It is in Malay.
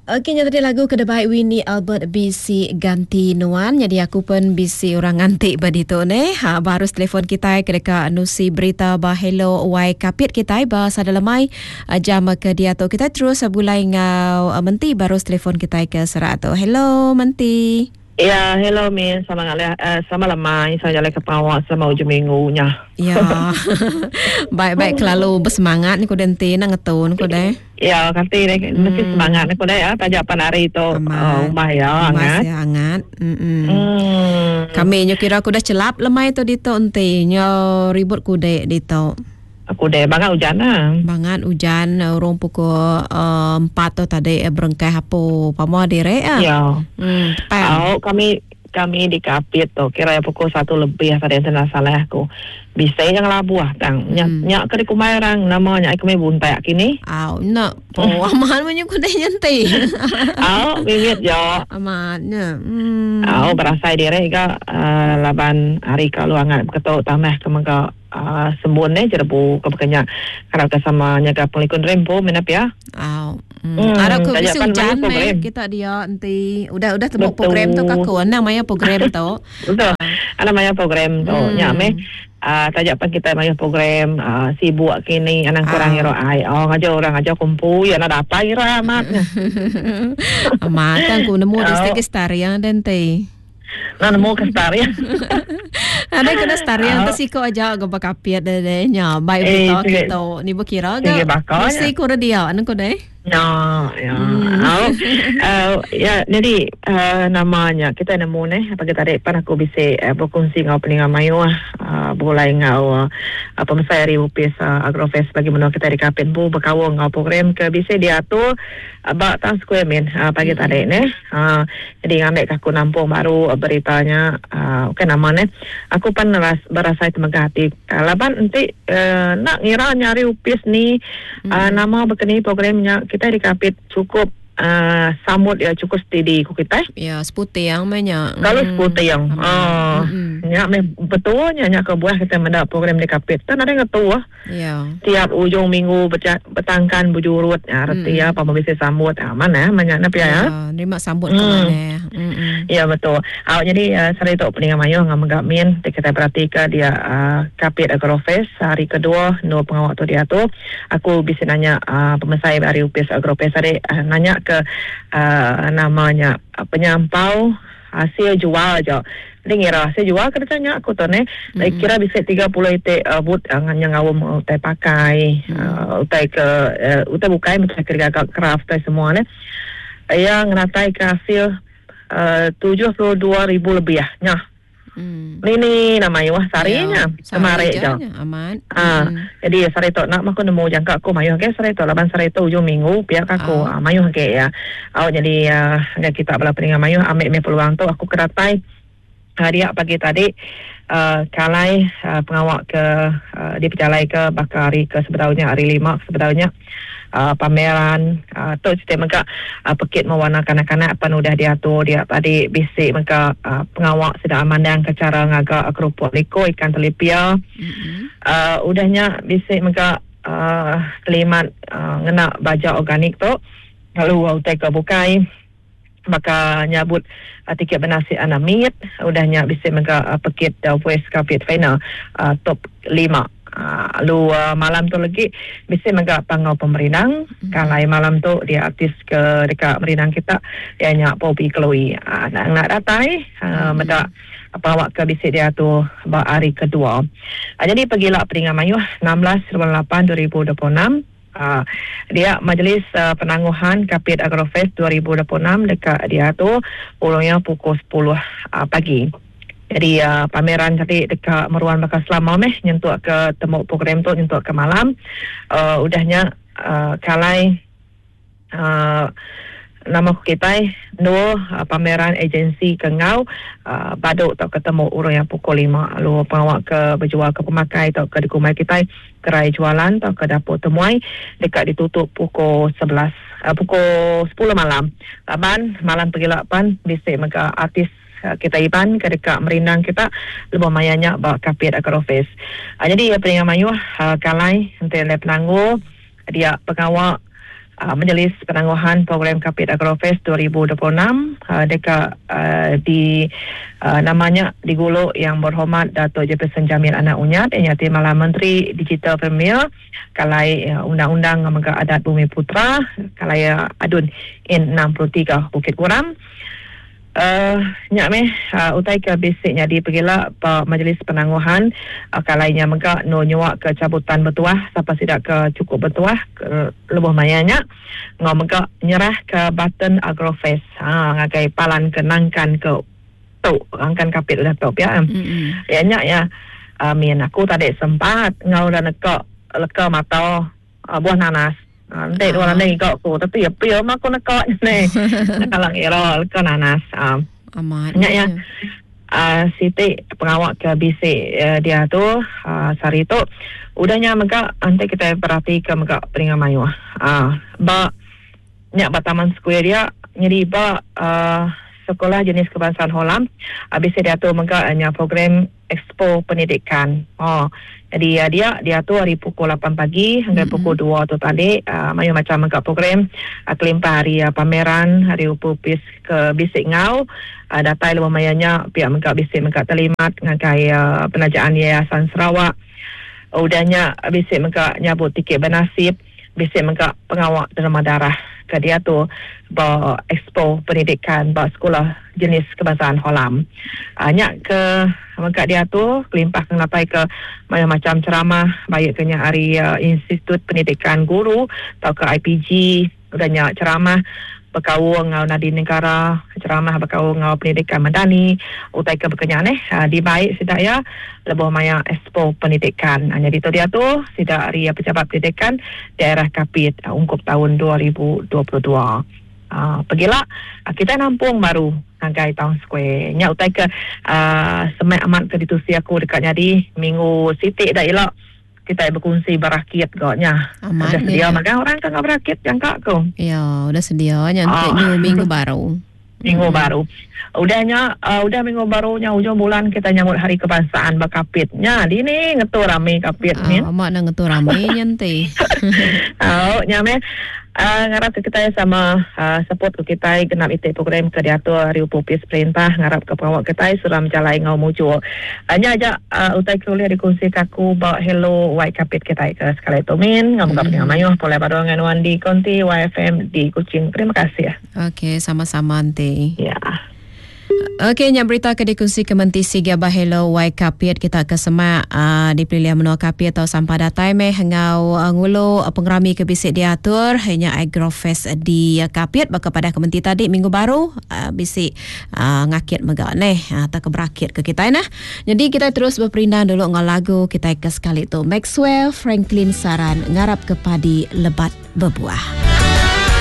Okey, tadi lagu kedebai Winnie Albert BC ganti nuan. Jadi aku pun BC orang ngantik badito ne. Baru telefon kita kedeka nusi berita bah hello wai kapit kita bah sadalamai jam ke dia tu kita terus bulai ngau menti baru telefon kita ke serat tu. Hello menti. Ya, hello Min, sama lamai, saya jalan ke Pawak sama ujung minggunya. Ya, baik-baik selalu bersemangat ni ko denti nak ngetun ko deh. Ya, kanti deh, mesti semangat ni ko deh ya, tajapan hari itu rumah ya, hangat. Masih hangat. Kami nyo kira aku dah celap lemai tu dito ente nyo ribut kude dito. Aku deh bangat hujan lah. Bangat hujan orang pukul 4 tu tadi berengkai hapo pamo dire ya. Ya. Kami di Kapit tu kira pukul 1 lebih tadi saya salah aku. Bisa yang labuah tang. Nyak ke kumai orang namanya aku mai buntai kini. Nak po aman menyo kude nyantai. Bibit jo. Amatnya. Berasai dire ka laban hari kalau angat ketok tamah kemangka sembunnya jerebu kebekanya kalau sama nyaga pelikun rempo menap ya. Ada aku bisa hujan kita dia nanti udah tebuk program tu kaku namanya program tu. Betul. Namanya program tu nyame tajapan kita maya program sibuk kini anang kurang iro ai orang aja kumpul ya nak apa ira amat. Amat aku nemu di Starian dan teh. Nemu ke Starian. Ada kena Starian tu siko aja go bakapiat deh nya baik betul gitu ni berkira ga mesti ko dia anu ko deh. Ya jadi namanya kita nemu nih apa kita depan aku bisa berkongsi ngau peningan mayu boleh ngau pemasai upis agrofest bagi menua kita di Kapit bu berkawang ngau program ke bisa diatur bak tang square min pagi tadi nih jadi ngambil aku nampung baru beritanya namanya aku pan berasa temegah hati laban nanti nak ngira nyari upis ni nama berkeni programnya kita di Kapit cukup samut ya cukup steady ku kita. Ya, seputi yang banyak. Kalau seputi yang betulnya ke buah kita mendapat program di Kapit. Kan ada yang tahu tiap ujung minggu betangkan bujurut arti apa bisa sambut mana banyak napi ya. Terima sambut ke mana. Ya betul. Jadi saya itu peningan mayu ngam kita perhatikan dia Kapit Agrofest hari kedua no pengawal tu dia tu aku bisa nanya pemasai dari upis Agrofest ada nanya ke namanya penyampau hasil jual aja. Dengar hasil jual kerjanya aku tu ne. Kira bisa 30 ite but yang ngawam utai pakai utai ke utai bukai macam kerja craft semua ne. Yang ngeratai ke hasil 72,000 lebih ya. Ini namanya wah sarinya kemarin je aman. Jadi sari tu nak aku nemu jangka aku mayu ke sari tu laban sari tu ujung minggu pihak aku mayu ke ya. Jadi kita bala peningan mayu ambil peluang tu aku keratai dia pagi tadi kalai pengawak ke di Pecalai ke bakari ke sebetulnya hari 5 sebetulnya pameran tu sistem mereka pekit mewarna kanak-kanak pan udah diatur dia tadi bisik mereka pengawak sedang amandang ke cara ngaga kerupuk liko ikan telipia udahnya bisik mereka selimat ngena baja organik tu lalu utai ke bukai maka nyabut tiket bernasi anamit udahnya bisik mereka pekit West Kapit final top 5 lalu malam tu lagi bisa mereka pangau pemerintah kalai malam tu dia artis ke dekat merinang kita dia nyak Bobby Chloe nak datai mereka bawa ke bisik dia tu hari kedua jadi pergilah peningan mayu 16/8/2026 dia majlis penangguhan Kapit Agrofest 2026 dekat dia tu ulangnya pukul 10 pagi. Jadi pameran tadi dekat Meruan Bakar Selama nyentuh ke temu program tu nyentuh ke malam udahnya kalai nama kita pameran agensi kengau baduk tak ketemu orang yang pukul 5 lalu pengawak ke berjual ke pemakai atau ke dikumai kita kerai jualan atau ke dapur temuai dekat ditutup pukul 11 pukul 10 malam laban malam pergi 8 bisik mereka artis kita iban ke dekat merindang kita lebih mayanya bawa Kapit Agrofest. Jadi peningan mayu kalai nanti penanggu dia pengawal Majlis Penangguhan Program Kapit Agrofest 2026 dekat di namanya di Gulu Yang Berhormat Datuk Jefferson Jamil Anak Unyat yang Timbalan Menteri Digital Premier kalai undang-undang Megah Adat Bumi Putra kalai adun N63 Bukit Kuram. Utai ke basicnya di pergilah Majlis Penangguhan kalainya mega no nyuak ke cabutan bertuah siapa tidak ke cukup bertuah ke lebih mayanya ngau mega nyerah ke button Agrofest ngagai palan kenangkan ke tu angkan kapit udah top ya. Ya nyak ya min aku tadi sempat ngau dan leka mata buah nanas. Nanti dua nanti kau tapi ya pia mak aku nak ni kalau era kau nanas amat ya Siti pengawak ke bisik dia tu sari tu udahnya mega nanti kita perhati ke mega peringat mayu ba nyak bataman square dia nyeri ba sekolah jenis kebangsaan Holam habis dia tu mega nya program Expo Pendidikan. Jadi dia tu hari pukul 8 pagi hingga pukul 2 tu tadi mayu macam mega program kelimpah hari pameran hari upupis ke bisik ngau datai lebih mayanya pihak mega bisik mega terlimat ngagai penajaan Yayasan Sarawak. Udahnya bisik mega nyabut tiket bernasib bisik mega pengawak derma darah ke dia tu ba Expo Pendidikan ba sekolah jenis kebangsaan Holam. Nyak ke mega dia tu kelimpah kenapa ke macam ceramah baik kenya hari Institut Pendidikan Guru atau ke IPG udahnya ceramah berkawung ngau Nadi Negara ceramah berkawung ngau pendidikan madani utai ke berkenya di baik sidak ya lebih maya Expo Pendidikan. Jadi tu dia tu sidak hari pejabat pendidikan daerah Kapit ungkup tahun 2022. Pergilah kita nampung baru angkai tahun square nya utai ke semai amat ke ditusi aku dekat jadi minggu Siti dah elok kita berkongsi berakit gaknya. Udah sedia maka orang kan berakit yang kak ko. Ya, udah sedia nyantik minggu baru. Minggu baru. Udahnya udah minggu barunya ujung bulan kita nyambut hari kebangsaan bakapitnya. Di ni ngetu rame kapit min. Mak nak ngetu rame nyantik. Nyame ngarap ke kita sama support ke kita genap itik program ke diatur hari upupis perintah ngarap ke pengawak kita sudah menjalai ngau muncul hanya aja utai kuliah dikongsi kaku bawa hello white kapit kita ke sekali tu min ngam dengan mayuh boleh badongan wan di konti YFM di Kuching. Terima kasih ya. Okey, sama-sama nanti. Ya. Okey, yang berita ke dikongsi Kementerian Siga Bahelo Wai Kapit kita ke semak di pilihan menua Kapit atau sampai datai hengau ngulu pengrami ke bisik diatur hanya Agrofest di Kapit kepada Kementerian tadi minggu baru bisik ngakit megak atau keberakit ke kita nah. Jadi kita terus berperindah dulu ngau lagu kita ke sekali tu Maxwell Franklin Saran ngarap ke padi lebat berbuah.